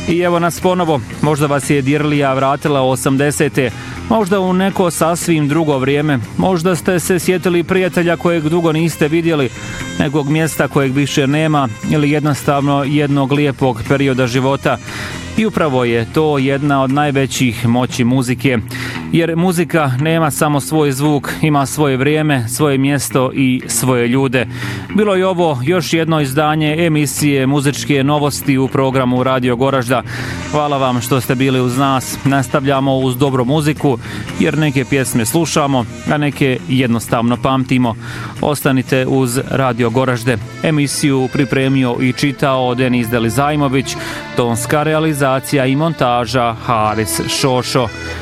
I evo nas ponovo, možda vas je dirlija vratila u 80. Možda u neko sasvim drugo vrijeme, možda ste se sjetili prijatelja kojeg dugo niste vidjeli, nekog mjesta kojeg više nema ili jednostavno jednog lijepog perioda života. I upravo je to jedna od najvećih moći muzike, jer muzika nema samo svoj zvuk, ima svoje vrijeme, svoje mjesto i svoje ljude. Bilo je ovo još jedno izdanje emisije Muzičke novosti u programu Radio Goražda. Hvala vam što ste bili uz nas. Nastavljamo uz dobru muziku, jer neke pjesme slušamo, a neke jednostavno pamtimo. Ostanite uz Radio Goražde. Emisiju pripremio i čitao Denis Delizajmović, tonska realizacija i montaža Haris Šošo.